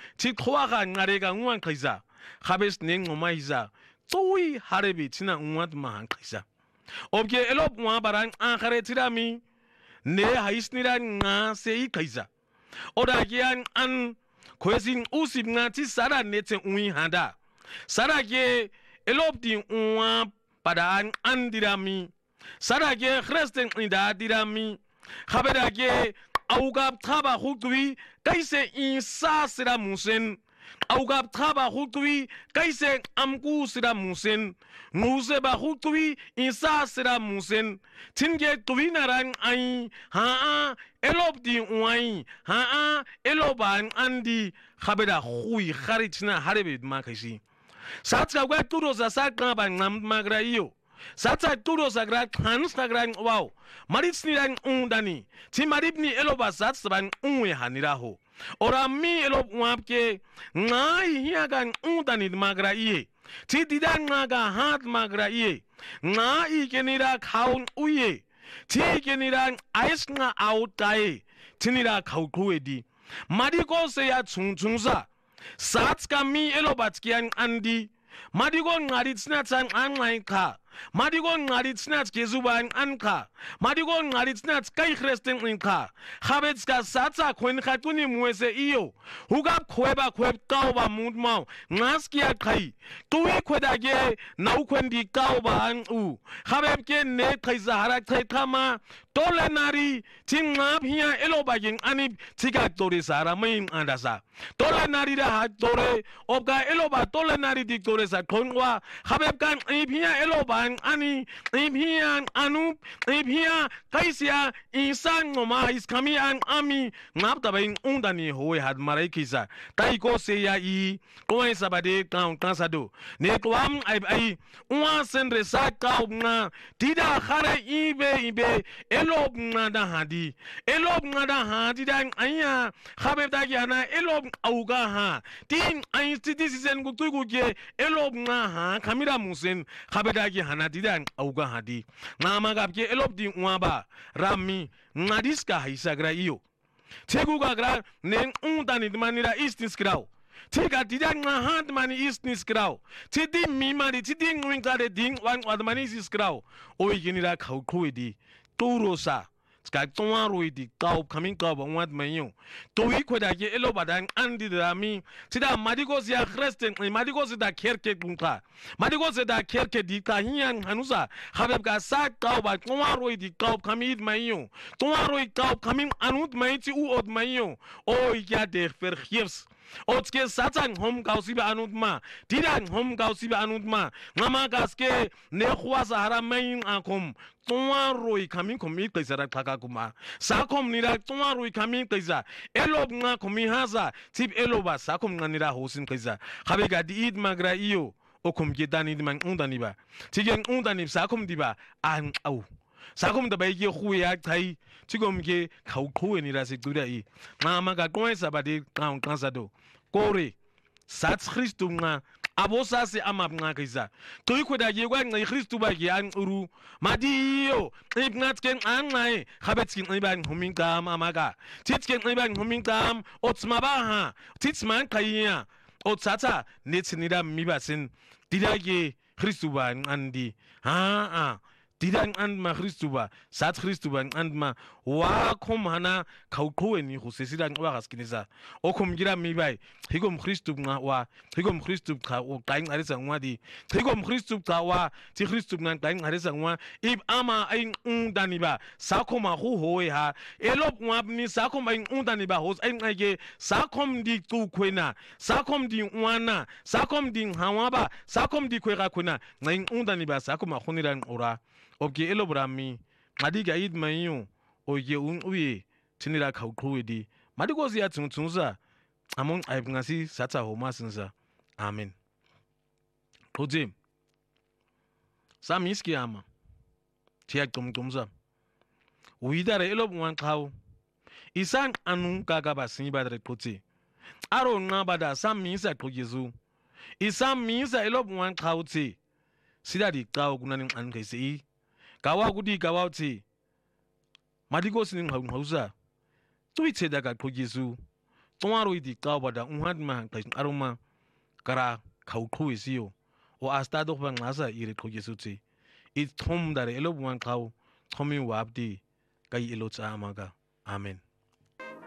치토아가 나래가 응원 카이사 하베스 냉오마이사 또이 하레비 치나 응원만 카이사 업게 엘롭 와바랑 아카레 티라미 네 하이스니란 nga 세이 카이사 오라기안 안 고에신 우십 nga 치 사라 네체 우이 한다 사라게 엘롭 디 우와 바단 안 디라미 사라게 크레스텐 이다 디라미 하베라게 아우갑 타바 후크위 까이세 인사스라 무슨 아우갑 타바 후크위 까이세 암구스라 무슨 무세바 후크위 인사스라 무슨 진게 tuinaran ai haa elop di uai haa eloban andi habeda hui kharichna harebe makashi satsa gwa turosa sakaba ngam magraiyo satsa turosa gra khans gra wow maritsniran undani ti maribni eloba satsaban unwe haniraho ora mi elop wapke ngai hiagan undani magraiye ti didan ngaga hat magraiye ngai kenira khaun uye ti kenira ais nga outai tinira khaukuedi madiko se ya chungchungsa satska mi elobatkian andi madiko ngari tsnatsan angai kha madiko ngari tsnats kezuban anka madiko ngari tsnats kai khresten inka khabetska satsa khwen khatuni muese iyo hugap khweba khweb kauba mudmau ngaskia khai tuwi khwedage nau khwendi kauba an u khabebke ne khaiza harak thai thama tolenari chingap hiya elobagin anib tigak tori sara main andasa tolenari da ha tore obga eloba tolenari dik tore sa khonwa khabebkan ibhiya eloba ani ibhiya anup ibhiya kaisia insan ngoma is kami an ami ngap tabain undani hoye had marai kisa taiko se ya I ko sabade kan kansado ne kwam ai uwa senre sa ka na tida khare ibe elob ngada hadi elob ngada hadi dan anya khabeb da yana elob auga ha tin ai citizen gu tugu ge elob nga ha kamera musen khabeda gi hana didan auga hadi ngama gabke elob di uaba rami ngadiska haisagra iyo teguga gra nen undani manira istins grau Tika didan nga hand mani istnis grau tidi mimari tidi ngwinkade ding wan wadmani is grau oi ginira khaukhwedi turosa ska tonwaro di kau coming kau wad mayo to wi kweda ge elo badan andi rami tida madiko zia khresten madiko zida kerke bunka madiko zida kerke di ka hiyan hanusa khabeb ga sa kau ba tonwaro di kau kamid mayo tonwaro kau coming anut mayti u od mayo oi ya de vergiers Otske satan hom kausibe anutma tidan hom kausibe anutma ngama gaske ne khwasa haramain akom tonwaroi kami komi kaisara kakakuma sakom nira tonwaroi kami kaisa elob nga komi haza tip eloba sakom nga nira hosin kaisa khabe ga diid magra iyo okom gedani man undani ba tigen undani sakom diba an au sakom da bai ge khuya thai tigom ge khaukhwe nira sikura I ngama ga konsa bade kan kansado kore sats Christu nga abosa se amab nga kaisa to ikoda ge gwa nga Christu ba ge an uru madiyo ibnat ken an ngai khabetskin iban huminka amaga titsken iban huminka otsma ba ha titsman kaiya otsata netsinira mibasin didage Christu ba andi ha didan and ma Christu ba sat Christu ba and ma wa khom hana khaukhweni go sesira ngwa gaskinisa okhom gira mi bai higom Christu nga wa higom Christu kha o kaing arisa ngwadi higom Christu kha wa ti Christu nga kaing arisa ngwa ib ama ain undani ba sakoma ho hoe ha elop ngwabni sakoma ain undani ba hos ain ngage sakom di tu kwena sakom di wana sakom di hawa ba sakom di kwega kwena ngain undani ba sakoma khoniran ora obge elobrami madiga id mayu oye uye tinira khaukhwedi madiko zia tsuntsunza among aibngasi satsa homa sinza amen projim samiski ama tiak tumtumza uidare elobwan khaw isan anu kaga basin badre poti aro ngabada samisa khoyezu isam misa elobwan khawti sidadi kaw kunani ankaisi kawa gudi kawauti madiko sinin hausa tuitse daga khoyezu Tongaru di kau pada unhat ma kais aroma kara kau kuisio o astado bang asa iri ko Yesusi it thom dare elo buang kau thomi wabdi kai elo cha amaga amen